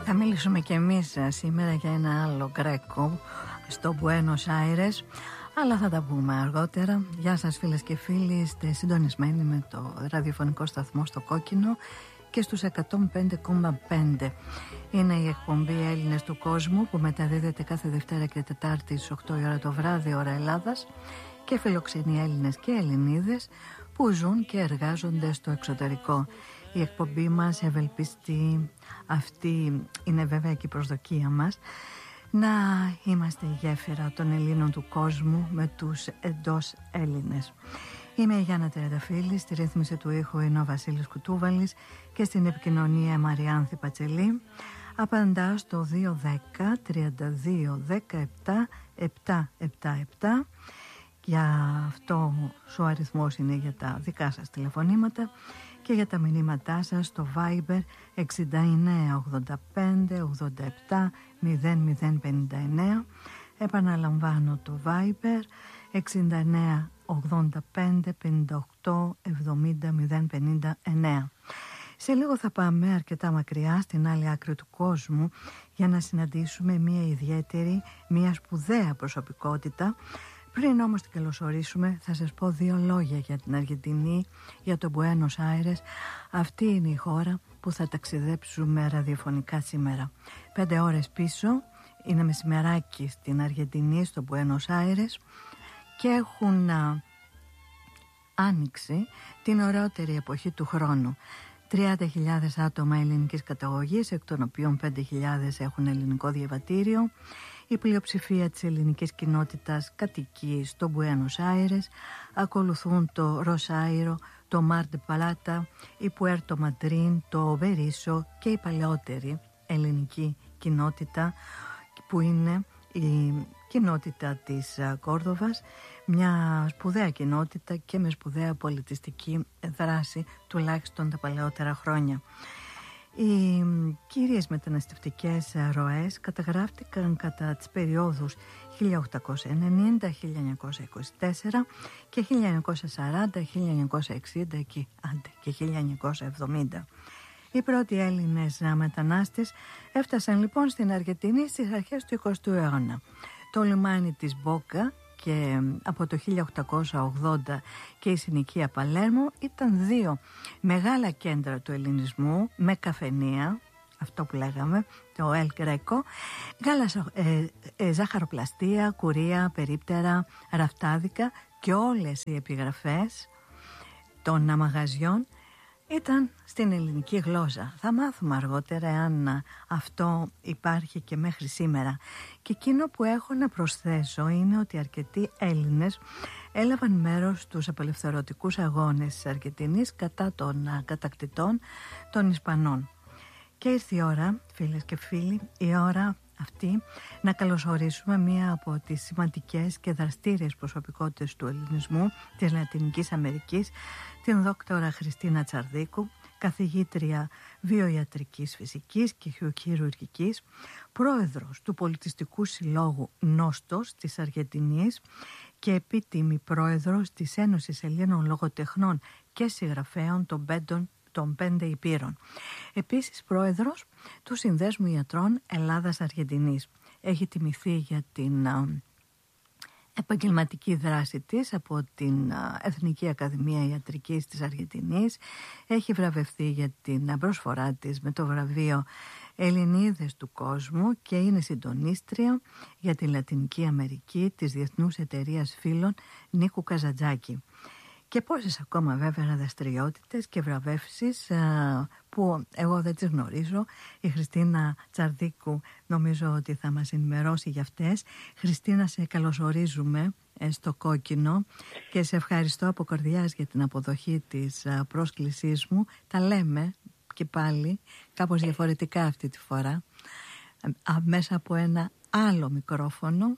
Θα μιλήσουμε και εμείς σήμερα για ένα άλλο Γκρέκο στο Μπουένος Άιρες, αλλά θα τα πούμε αργότερα. Γεια σας φίλες και φίλοι, είστε συντονισμένοι με το ραδιοφωνικό σταθμό στο Κόκκινο και στους 105,5. Είναι η εκπομπή Έλληνες του Κόσμου που μεταδίδεται κάθε Δευτέρα και Τετάρτη στις 8 η ώρα το βράδυ, ώρα Ελλάδας, και φιλοξενεί Έλληνες και Ελληνίδες που ζουν και εργάζονται στο εξωτερικό. Η εκπομπή μας ευελπιστεί, αυτή είναι βέβαια και η προσδοκία μας, να είμαστε η γέφυρα των Ελλήνων του κόσμου με τους εντός Έλληνες. Είμαι η Γιάννα Τερεταφίλη, στη ρύθμιση του ήχου είναι ο Βασίλης Κουτούβαλης και στην επικοινωνία Μαριάνθη Πατσελή. Απαντά στο 210 32 17 777. Για αυτό ο αριθμός είναι για τα δικά σας τηλεφωνήματα και για τα μηνύματά σας στο Viber 69 85 87 0059. Επαναλαμβάνω το Viber 69 85 58 70 059. Σε λίγο θα πάμε αρκετά μακριά στην άλλη άκρη του κόσμου για να συναντήσουμε μια ιδιαίτερη, μια σπουδαία προσωπικότητα. Πριν όμως την καλωσορίσουμε, θα σας πω δύο λόγια για την Αργεντινή, για το Μπουένος Άιρες. Αυτή είναι η χώρα που θα ταξιδέψουμε ραδιοφωνικά σήμερα. 5 ώρες πίσω, είναι μεσημεράκι στην Αργεντινή, στο Μπουένος Άιρες, και έχουν άνοιξει την ωραιότερη εποχή του χρόνου. 30.000 άτομα ελληνικής καταγωγής, εκ των οποίων 5.000 έχουν ελληνικό διαβατήριο. Η πλειοψηφία της ελληνικής κοινότητας κατοικεί στο Μπουένος Άιρες. Ακολουθούν το Ροσάιρο, το Μαρ ντε Πλάτα, η Πουέρτο Μαντρίν, το Μπερίσο και η παλαιότερη ελληνική κοινότητα που είναι η κοινότητα της Κόρδοβας, μια σπουδαία κοινότητα και με σπουδαία πολιτιστική δράση, τουλάχιστον τα παλαιότερα χρόνια. Οι κύριες μεταναστευτικές ροές καταγράφτηκαν κατά τις περιόδους 1890, 1924 και 1940, 1960 και 1970. Οι πρώτοι Έλληνες μετανάστες έφτασαν λοιπόν στην Αργεντινή στις αρχές του 20ου αιώνα. Το λιμάνι της Μπόκα και από το 1880 και η συνοικία Παλέρμο ήταν δύο μεγάλα κέντρα του ελληνισμού με καφενεία, αυτό που λέγαμε, το El Greco, ζάχαροπλαστεία, κουρία, περίπτερα, ραφτάδικα και όλες οι επιγραφές των μαγαζιών ήταν στην ελληνική γλώσσα. Θα μάθουμε αργότερα αν αυτό υπάρχει και μέχρι σήμερα. Και εκείνο που έχω να προσθέσω είναι ότι αρκετοί Έλληνες έλαβαν μέρος στους απελευθερωτικούς αγώνες της Αργεντινής κατά των κατακτητών των Ισπανών. Και ήρθε η ώρα, φίλες και φίλοι, η ώρα αυτή να καλωσορίσουμε μία από τις σημαντικές και δραστήριες προσωπικότητες του ελληνισμού της Λατινικής Αμερικής, την δόκτωρα Χριστίνα Τσαρδίκου, καθηγήτρια βιοιατρικής φυσικής και χειρουργικής, πρόεδρος του Πολιτιστικού Συλλόγου Νόστος της Αργεντινής και επίτιμη πρόεδρος της Ένωσης Ελλήνων Λογοτεχνών και Συγγραφέων των 5 Υπήρων. Επίσης πρόεδρος του Συνδέσμου Ιατρών Ελλάδας-Αργεντινής. Έχει τιμηθεί για την επαγγελματική δράση της από την Εθνική Ακαδημία Ιατρικής της Αργεντινής. Έχει βραβευτεί για την προσφορά της με το βραβείο Ελληνίδες του Κόσμου και είναι συντονίστρια για τη Λατινική Αμερική της Διεθνούς Εταιρείας Φίλων Νίκου Καζαντζάκη. Και πόσες ακόμα βέβαια δραστηριότητες και βραβεύσεις που εγώ δεν τις γνωρίζω. Η Χριστίνα Τσαρδίκου νομίζω ότι θα μας ενημερώσει για αυτές. Χριστίνα, σε καλωσορίζουμε στο Κόκκινο και σε ευχαριστώ από καρδιάς για την αποδοχή της πρόσκλησής μου. Τα λέμε και πάλι κάπως διαφορετικά αυτή τη φορά, μέσα από ένα άλλο μικρόφωνο.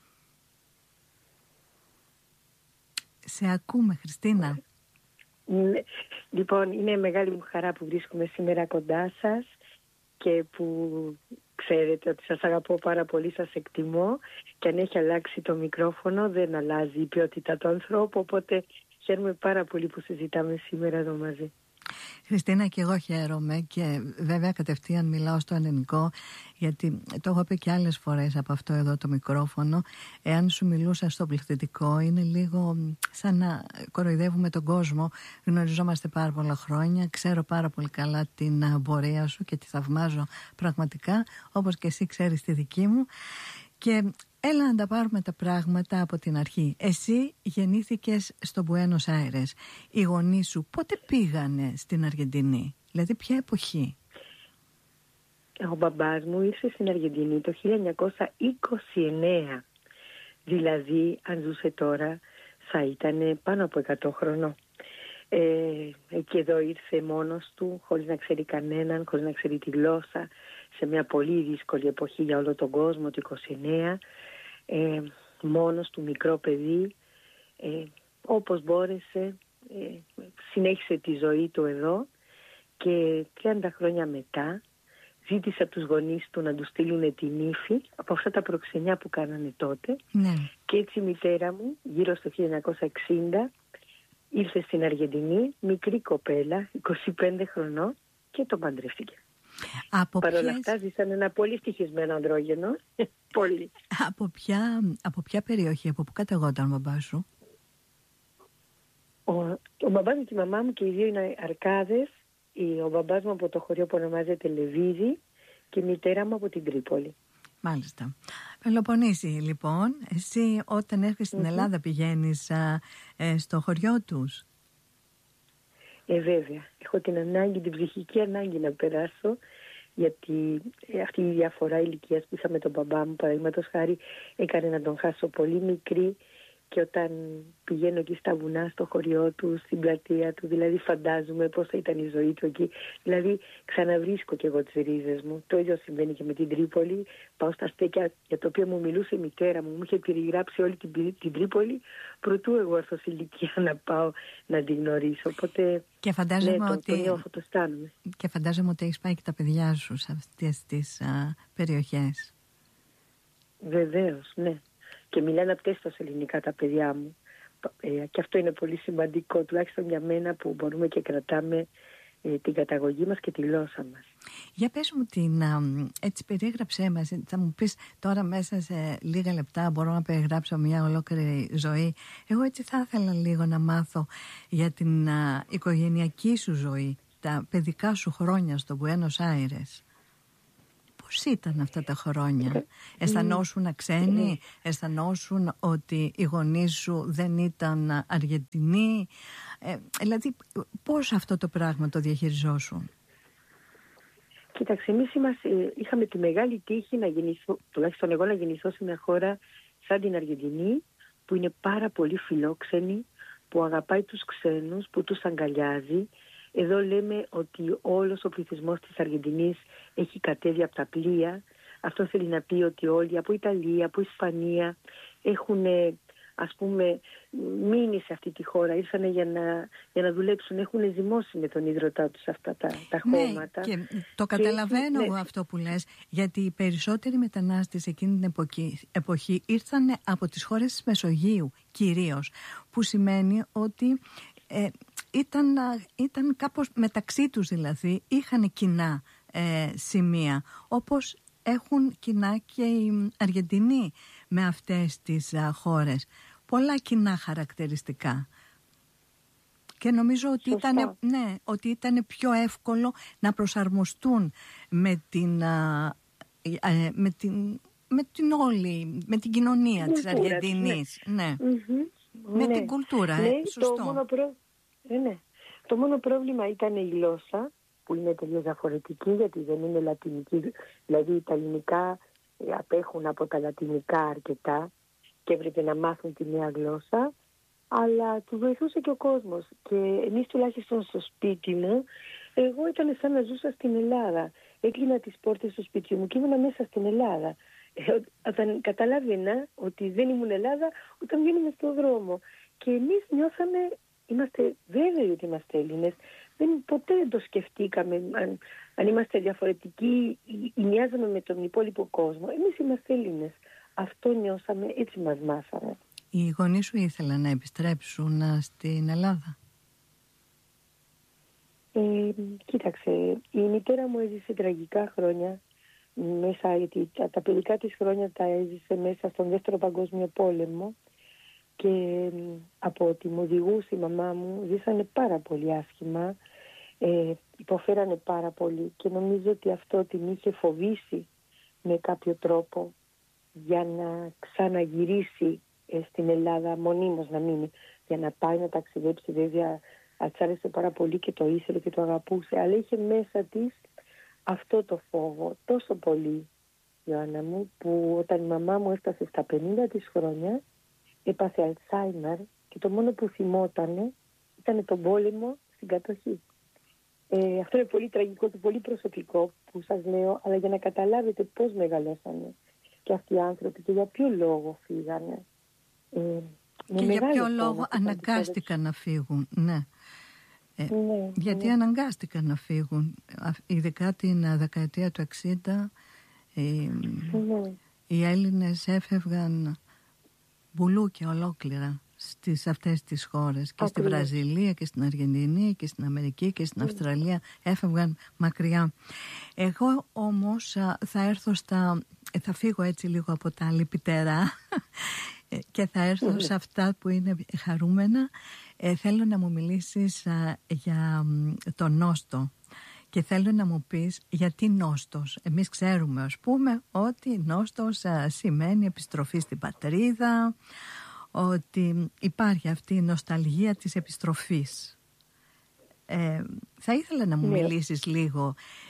Σε ακούμε, Χριστίνα. Λοιπόν, είναι μεγάλη μου χαρά που βρίσκομαι σήμερα κοντά σας και που ξέρετε ότι σας αγαπώ πάρα πολύ, σας εκτιμώ, και αν έχει αλλάξει το μικρόφωνο δεν αλλάζει η ποιότητα του ανθρώπου, οπότε χαίρομαι πάρα πολύ που συζητάμε σήμερα εδώ μαζί. Χριστίνα, και εγώ χαίρομαι και βέβαια κατευθείαν μιλάω στο ελληνικό, γιατί το έχω πει και άλλες φορές από αυτό εδώ το μικρόφωνο. Εάν σου μιλούσα στο πληθυντικό, είναι λίγο σαν να κοροϊδεύουμε τον κόσμο. Γνωριζόμαστε πάρα πολλά χρόνια, ξέρω πάρα πολύ καλά την πορεία σου και τη θαυμάζω πραγματικά, όπως και εσύ ξέρεις τη δική μου. Και έλα να τα πάρουμε τα πράγματα από την αρχή. Εσύ γεννήθηκες στο Μπουένος Άιρες. Οι γονείς σου πότε πήγανε στην Αργεντινή, δηλαδή ποια εποχή? Ο μπαμπάς μου ήρθε στην Αργεντινή το 1929. Δηλαδή, αν ζούσε τώρα, θα ήταν πάνω από 100 χρονών. Και εδώ ήρθε μόνος του, χωρίς να ξέρει κανέναν, χωρίς να ξέρει τη γλώσσα, σε μια πολύ δύσκολη εποχή για όλο τον κόσμο, το 29. Μόνος του, μικρό παιδί, όπως μπόρεσε, συνέχισε τη ζωή του εδώ και 30 χρόνια μετά ζήτησε από τους γονείς του να του στείλουν την ύφη από αυτά τα προξενιά που κάνανε τότε. Ναι. Και έτσι η μητέρα μου, γύρω στο 1960, ήρθε στην Αργεντινή, μικρή κοπέλα, 25 χρονών, και τον παντρεύτηκε. Παρ' όλα αυτά ζήσαν ένα πολύ ευτυχισμένο ανδρόγενο. Πολύ. Από ποια περιοχή, από πού καταγόταν ο μπαμπάς σου? Ο μπαμπάς μου και η μαμά μου και οι δύο είναι Αρκάδες. Ο μπαμπάς μου από το χωριό που ονομάζεται Λεβίδη και η μητέρα μου από την Τρίπολη. Μάλιστα. Πελοποννήσι, λοιπόν, εσύ όταν έρχεσαι στην Ελλάδα πηγαίνεις στο χωριό τους? Βέβαια. Έχω την ανάγκη, την ψυχική ανάγκη να περάσω, γιατί αυτή η διαφορά ηλικίας που είχα με τον μπαμπά μου, παραδείγματος χάρη, έκανε να τον χάσω πολύ μικρή. Και όταν πηγαίνω εκεί στα βουνά, στο χωριό του, στην πλατεία του, δηλαδή φαντάζομαι πώς θα ήταν η ζωή του εκεί. Δηλαδή ξαναβρίσκω κι εγώ τις ρίζες μου. Το ίδιο συμβαίνει και με την Τρίπολη. Πάω στα στέκια για το οποίο μου μιλούσε η μητέρα μου. Μου είχε περιγράψει όλη την Τρίπολη, προτού εγώ έρθω σε ηλικία να πάω να την γνωρίσω. Οπότε και φαντάζομαι ότι το νιώθω, το αισθάνομαι. Και φαντάζομαι ότι έχεις πάει και τα παιδιά σου σε αυτές τις περιοχές. Βεβαίως, ναι. Και μιλάνε απτέστως ελληνικά τα παιδιά μου. Και αυτό είναι πολύ σημαντικό, τουλάχιστον για μένα, που μπορούμε και κρατάμε την καταγωγή μας και τη γλώσσα μας. Για πες μου έτσι περίγραψέ μας, θα μου πεις τώρα μέσα σε λίγα λεπτά μπορώ να περιγράψω μια ολόκληρη ζωή. Εγώ έτσι θα ήθελα λίγο να μάθω για την οικογενειακή σου ζωή, τα παιδικά σου χρόνια στο Μπουένος Άιρες. Πώς ήταν αυτά τα χρόνια? Αισθανόσουν ξένοι? Αισθανόσουν ότι οι γονείς σου δεν ήταν Αργεντινοί? Δηλαδή πώς αυτό το πράγμα το διαχειριζόσουν? Κοίταξε, εμείς είχαμε τη μεγάλη τύχη να γεννηθώ, τουλάχιστον εγώ, να γεννηθώ σε μια χώρα σαν την Αργεντινή, που είναι πάρα πολύ φιλόξενη, που αγαπάει τους ξένους, που τους αγκαλιάζει. Εδώ λέμε ότι όλος ο πληθυσμός της Αργεντινής έχει κατέβει από τα πλοία. Αυτό θέλει να πει ότι όλοι από Ιταλία, από Ισπανία έχουν, ας πούμε, μείνει σε αυτή τη χώρα. Ήρθανε για να δουλέψουν. Έχουν ζυμώσει με τον ίδρωτά τους αυτά τα χώματα. Και το καταλαβαίνω εγώ αυτό που λες, γιατί οι περισσότεροι μετανάστες εκείνη την εποχή ήρθαν από τις χώρες της Μεσογείου κυρίως, που σημαίνει ότι ήταν κάπως μεταξύ τους, δηλαδή είχαν κοινά σημεία, όπως έχουν κοινά και οι Αργεντινοί με αυτές τις χώρες. Πολλά κοινά χαρακτηριστικά. Και νομίζω ότι ήταν πιο εύκολο να προσαρμοστούν με την κοινωνία της Αργεντινής. Ναι. Με την κουλτούρα, σωστό. Το μόνο πρόβλημα ήταν η γλώσσα, που είναι τελείως διαφορετική, γιατί δεν είναι λατινική. Δηλαδή τα ελληνικά απέχουν από τα λατινικά αρκετά και έπρεπε να μάθουν τη νέα γλώσσα, αλλά του βοηθούσε και ο κόσμος. Και εμείς τουλάχιστον στο σπίτι μου, εγώ ήταν σαν να ζούσα στην Ελλάδα. Έκλεινα τις πόρτες του σπιτιού μου και ήμουνα μέσα στην Ελλάδα. Όταν καταλάβαινα ότι δεν ήμουν Ελλάδα, όταν βγαίνουμε στον δρόμο. Και εμείς νιώθαμε, είμαστε βέβαιοι ότι είμαστε Έλληνες. Ποτέ δεν το σκεφτήκαμε αν είμαστε διαφορετικοί ή μοιάζαμε με τον υπόλοιπο κόσμο. Εμείς είμαστε Έλληνες. Αυτό νιώσαμε, έτσι μας μάθαμε. Οι γονείς σου ήθελαν να επιστρέψουν στην Ελλάδα? Κοίταξε, η μητέρα μου έζησε τραγικά χρόνια μέσα, γιατί τα παιδικά της χρόνια τα έζησε μέσα στον Δεύτερο Παγκόσμιο Πόλεμο και από ό,τι μου οδηγούσε η μαμά μου ζήσανε πάρα πολύ άσχημα, υποφέρανε πάρα πολύ και νομίζω ότι αυτό την είχε φοβήσει με κάποιο τρόπο για να ξαναγυρίσει στην Ελλάδα μονίμως να μείνει, για να πάει να ταξιδέψει. Βέβαια της άρεσε πάρα πολύ και το ήθελε και το αγαπούσε, αλλά είχε μέσα της αυτό το φόβο τόσο πολύ, Ιωάννα μου, που όταν η μαμά μου έφτασε στα 50 της χρόνια έπαθε Αλτσάιμερ και το μόνο που θυμότανε ήταν τον πόλεμο στην κατοχή. Αυτό είναι πολύ τραγικό και πολύ προσωπικό που σας λέω, αλλά για να καταλάβετε πώς μεγαλώσανε και αυτοί οι άνθρωποι και για ποιο λόγο φύγανε. Και για ποιο λόγο αναγκάστηκαν να φύγουν, ναι. Γιατί αναγκάστηκαν να φύγουν, ειδικά την δεκαετία του 60 οι Έλληνες έφευγαν μπουλούκια ολόκληρα στις αυτές τις χώρες, και στη Βραζιλία και στην Αργεντινή και στην Αμερική και στην Αυστραλία, έφευγαν μακριά. Εγώ όμως θα φύγω έτσι λίγο από τα λυπητερά και θα έρθω σε αυτά που είναι χαρούμενα. Θέλω να μου μιλήσεις για το νόστο και θέλω να μου πεις γιατί νόστος. Εμείς ξέρουμε, ας πούμε, ότι νόστος σημαίνει επιστροφή στην πατρίδα, ότι υπάρχει αυτή η νοσταλγία της επιστροφής. Θα ήθελα να μου μιλήσεις λίγο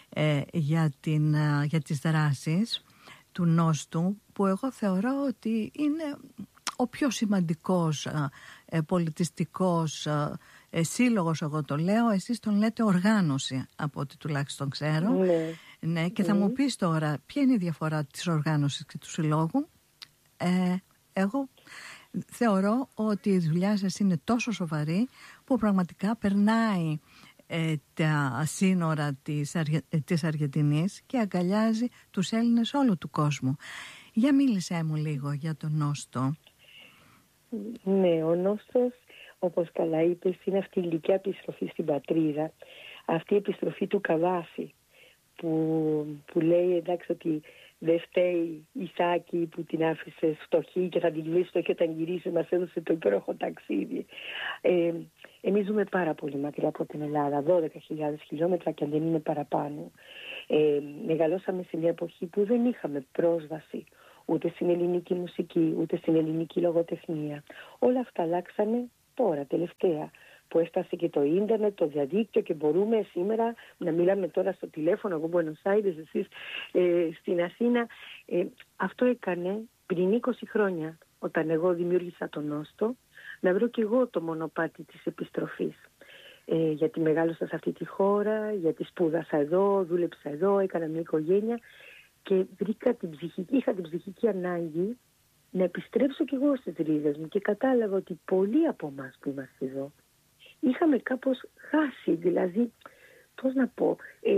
για τις δράσεις του νόστου, που εγώ θεωρώ ότι είναι ο πιο σημαντικός πολιτιστικός σύλλογος, εγώ το λέω, εσείς τον λέτε οργάνωση, από ό,τι τουλάχιστον ξέρω. Ναι, και θα μου πεις τώρα ποια είναι η διαφορά της οργάνωσης και του συλλόγου. Εγώ θεωρώ ότι η δουλειά σας είναι τόσο σοβαρή που πραγματικά περνάει τα σύνορα της Αργεντινής και αγκαλιάζει τους Έλληνες όλου του κόσμου. Για μίλησέ μου λίγο για τον νόστο. Ναι, ο νόστος, όπως καλά είπες, είναι αυτή η ηλικιά επιστροφή στην πατρίδα, αυτή η επιστροφή του Καβάφη που λέει, εντάξει, ότι δεν φταίει η Σάκη που την άφησε φτωχή και θα την λύσει φτωχή όταν γυρίσει, μας έδωσε το υπέροχο ταξίδι. Εμείς ζούμε πάρα πολύ μακριά από την Ελλάδα, 12.000 χιλιόμετρα και αν δεν είναι παραπάνω. Μεγαλώσαμε σε μια εποχή που δεν είχαμε πρόσβαση ούτε στην ελληνική μουσική, ούτε στην ελληνική λογοτεχνία. Όλα αυτά αλλάξανε τώρα, τελευταία, που έφτασε και το ίντερνετ, το διαδίκτυο και μπορούμε σήμερα να μιλάμε τώρα στο τηλέφωνο, εγώ Buenos Aires, εσείς στην Αθήνα. Αυτό έκανε πριν 20 χρόνια, όταν εγώ δημιούργησα τον νόστο, να βρω και εγώ το μονοπάτι της επιστροφής. Γιατί μεγάλωσα σε αυτή τη χώρα, γιατί σπούδασα εδώ, δούλεψα εδώ, έκανα μια οικογένεια και είχα την ψυχική ανάγκη να επιστρέψω κι εγώ στις ρίζες μου και κατάλαβα ότι πολλοί από εμάς που είμαστε εδώ είχαμε κάπως χάσει, δηλαδή, πώς να πω,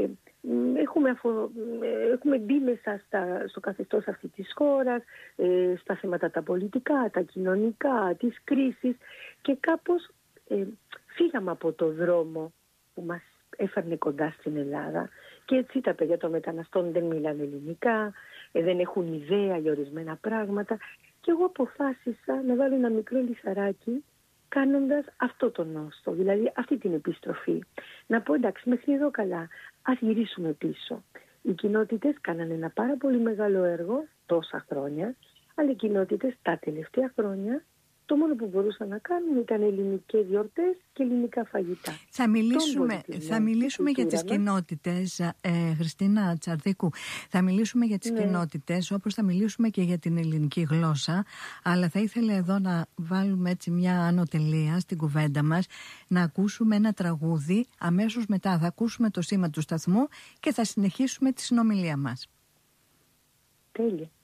έχουμε μπει μέσα στο καθεστώς αυτή της χώρας, στα θέματα τα πολιτικά, τα κοινωνικά, τις κρίσεις και κάπως φύγαμε από το δρόμο που μας έφερνε κοντά στην Ελλάδα και έτσι τα παιδιά των μεταναστών δεν μιλάνε ελληνικά, δεν έχουν ιδέα για ορισμένα πράγματα και εγώ αποφάσισα να βάλω ένα μικρό λιθαράκι κάνοντας αυτό το νόστο, δηλαδή αυτή την επιστροφή. Να πω, εντάξει, μέχρι εδώ καλά, ας γυρίσουμε πίσω. Οι κοινότητες κάνανε ένα πάρα πολύ μεγάλο έργο τόσα χρόνια, αλλά οι κοινότητες τα τελευταία χρόνια το μόνο που μπορούσαν να κάνουν ήταν ελληνικές γιορτές και ελληνικά φαγητά. Θα μιλήσουμε για τις κοινότητες, Χριστίνα Τσαρδίκου. Θα μιλήσουμε για τις κοινότητες, όπως θα μιλήσουμε και για την ελληνική γλώσσα. Αλλά θα ήθελα εδώ να βάλουμε έτσι μια ανωτελεία στην κουβέντα μας, να ακούσουμε ένα τραγούδι. Αμέσως μετά θα ακούσουμε το σήμα του σταθμού και θα συνεχίσουμε τη συνομιλία μας. Τέλεια.